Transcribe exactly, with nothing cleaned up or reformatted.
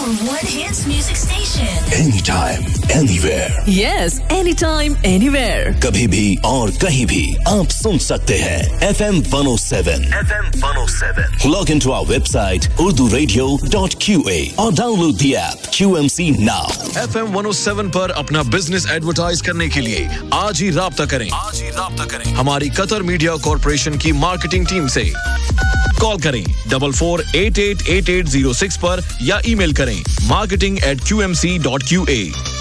number one hits music station. Anytime, anywhere. Yes, anytime, anywhere. कभी भी और कहीं भी आप सुन सकते हैं F M one oh seven. F M one oh seven. Log into our website urdu radio dot q a और download the app Q M C now. F M one oh seven पर अपना business advertise करने के लिए आज ही राब्ता करें आज ही राब्ता करें हमारी कतर मीडिया कॉर्पोरेशन की मार्केटिंग टीम से। कॉल करें double four eight eight eight eight zero six पर या ईमेल करें marketing at q m c dot q a।